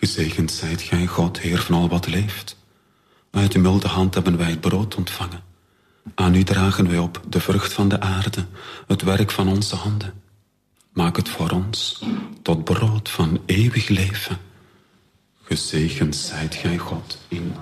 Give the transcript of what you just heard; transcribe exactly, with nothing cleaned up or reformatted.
Gezegend zijt gij, God, Heer van al wat leeft. Uit uw milde hand hebben wij het brood ontvangen. Aan u dragen wij op de vrucht van de aarde, het werk van onze handen. Maak het voor ons tot brood van eeuwig leven. Gezegend zijt gij, God, in